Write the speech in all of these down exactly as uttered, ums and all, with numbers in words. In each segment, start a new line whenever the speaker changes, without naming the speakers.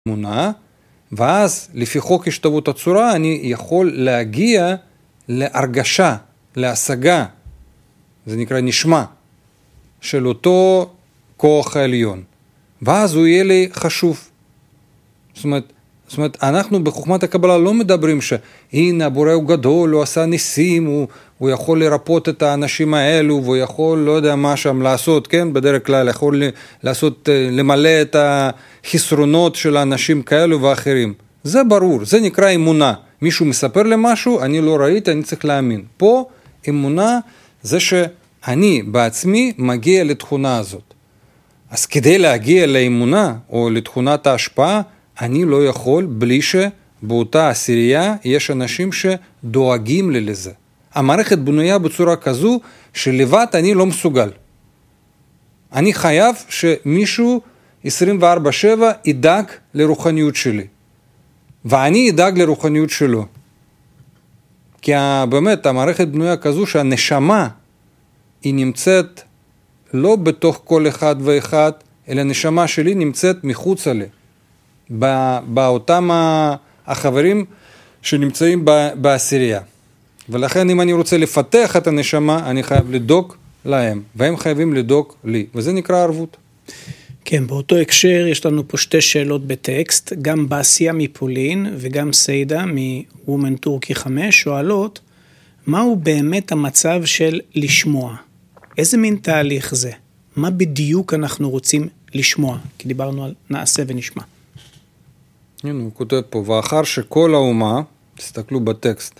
אמונה, ואז לפי חוק השתוות הצורה אני יכול להגיע להרגשה, להשגה, זה נקרא נשמה, של אותו כוח העליון. ואז הוא יהיה לי חשוב. זאת אומרת, זאת אומרת, אנחנו בחוכמת הקבלה לא מדברים שהנה הבורא הוא גדול, הוא עשה ניסים, הוא, הוא יכול לרפות את האנשים האלו, והוא יכול, לא יודע מה שם לעשות, כן? בדרך כלל יכול לעשות, למלא את החסרונות של האנשים כאלו ואחרים. זה ברור, זה נקרא אמונה. מישהו מספר לי משהו, אני לא ראיתי, אני צריך להאמין. פה אמונה זה שאני בעצמי מגיע לתכונה הזאת. אז כדי להגיע לאמונה או לתכונת ההשפעה, אני לא יכול בלי שבאותה עשירייה יש אנשים שדואגים לי לזה. המערכת בנויה בצורה כזו שלבד אני לא מסוגל. אני חייב שמישהו עשרים וארבע שבע ידאג לרוחניות שלי. ואני אדאג לרוחניות שלו. כי באמת המערכת בנויה כזו שהנשמה היא נמצאת לא בתוך כל אחד ואחד, אלא הנשמה שלי נמצאת מחוץ לי. באותם החברים שנמצאים בעשירייה. ולכן אם אני רוצה לפתח את הנשמה, אני חייב לדאוג להם, והם חייבים לדאוג לי, וזה נקרא ערבות.
כן, באותו הקשר יש לנו פה שתי שאלות בטקסט, גם בסיה מפולין וגם סיידה מוומן טורקי חמש שואלות, מהו באמת המצב של לשמוע? איזה מין תהליך זה? מה בדיוק אנחנו רוצים לשמוע? כי דיברנו על נעשה ונשמע.
הנה, הוא כותב פה, ואחר שכל האומה, תסתכלו בטקסט,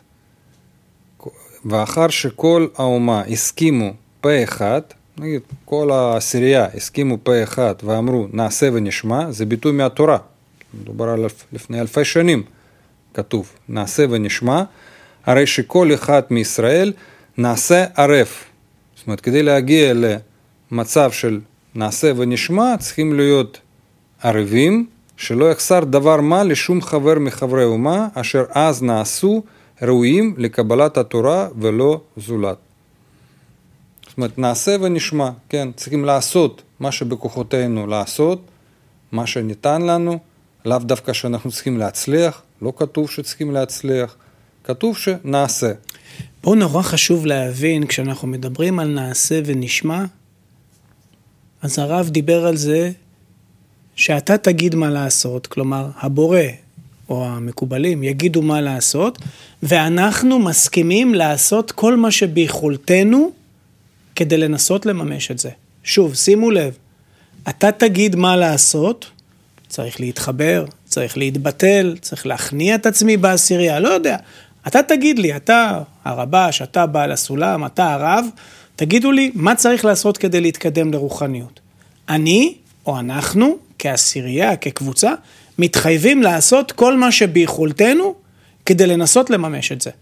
ואחר שכל האומה הסכימו פה אחד, נגיד, כל העשירייה הסכימו פה אחד ואמרו נעשה ונשמע, זה ביטוי מהתורה, מדובר על לפני אלפי שנים, כתוב, נעשה ונשמע, הרי שכל אחד מישראל נעשה ערב. זאת אומרת, כדי להגיע למצב של נעשה ונשמע, צריכים להיות ערבים, שלא יחסר דבר מה לשום חבר מחברי אומה, אשר אז נעשו ראויים לקבלת התורה ולא זולת. זאת אומרת, נעשה ונשמע, כן, צריכים לעשות מה שבכוחותינו לעשות, מה שניתן לנו, לאו דווקא שאנחנו צריכים להצליח, לא כתוב שצריכים להצליח, כתוב שנעשה.
פה נורא חשוב להבין, כשאנחנו מדברים על נעשה ונשמע, אז הרב דיבר על זה, שאתה תגיד מה לעשות, כלומר, הבורא או המקובלים יגידו מה לעשות, ואנחנו מסכימים לעשות כל מה שביכולתנו, כדי לנסות לממש את זה. שוב, שימו לב, אתה תגיד מה לעשות, צריך להתחבר, צריך להתבטל, צריך להכניע את עצמי בעשירייה, לא יודע. אתה תגיד לי, אתה הרבש, אתה בעל הסולם, אתה הרב, תגידו לי מה צריך לעשות כדי להתקדם לרוחניות. אני או אנחנו, כעשירייה, כקבוצה, מתחייבים לעשות כל מה שביכולתנו, כדי לנסות לממש את זה.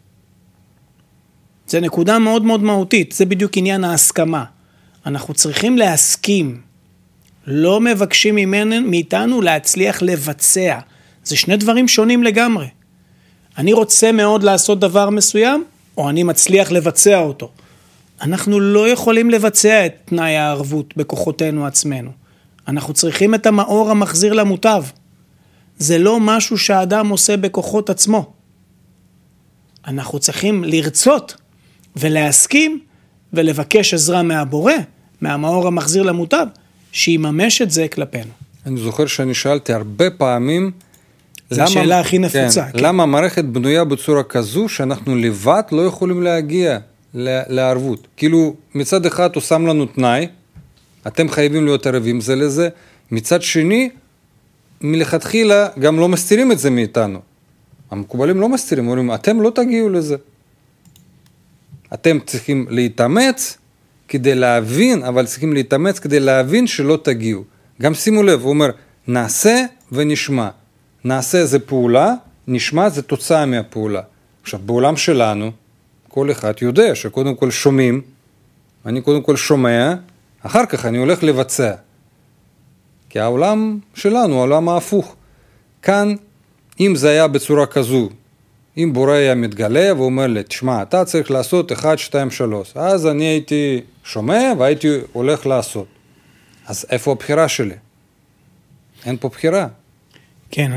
זה נקודה מאוד מאוד מהותית, זה בדיוק עניין ההסכמה. אנחנו צריכים להסכים, לא מבקשים ממנו, מאיתנו להצליח לבצע. זה שני דברים שונים לגמרי. אני רוצה מאוד לעשות דבר מסוים, או אני מצליח לבצע אותו. אנחנו לא יכולים לבצע את תנאי הערבות בכוחותינו עצמנו. אנחנו צריכים את המאור המחזיר למוטב. זה לא משהו שהאדם עושה בכוחות עצמו. אנחנו צריכים לרצות ולהסכים ולבקש עזרה מהבורא, מהמאור המחזיר למוטב, שיממש את זה כלפינו.
אני זוכר שאני שאלתי הרבה פעמים,
זו השאלה הכי נפוצה.
כן, כן. למה המערכת בנויה בצורה כזו שאנחנו לבד לא יכולים להגיע לערבות? כאילו מצד אחד הוא שם לנו תנאי, אתם חייבים להיות ערבים זה לזה, מצד שני, מלכתחילה גם לא מסתירים את זה מאיתנו. המקובלים לא מסתירים, אומרים, אתם לא תגיעו לזה. אתם צריכים להתאמץ כדי להבין, אבל צריכים להתאמץ כדי להבין שלא תגיעו. גם שימו לב, הוא אומר, נעשה ונשמע. נעשה זה פעולה, נשמע זה תוצאה מהפעולה. עכשיו, בעולם שלנו, כל אחד יודע שקודם כל שומעים, אני קודם כל שומע, אחר כך אני הולך לבצע. כי העולם שלנו, העולם ההפוך. כאן, אם זה היה בצורה כזו, אם בורא היה מתגלה ואומר לי, תשמע, אתה צריך לעשות אחד, שתיים, שלוש. אז אני הייתי שומע והייתי הולך לעשות. אז איפה הבחירה שלי? אין פה בחירה.
כן.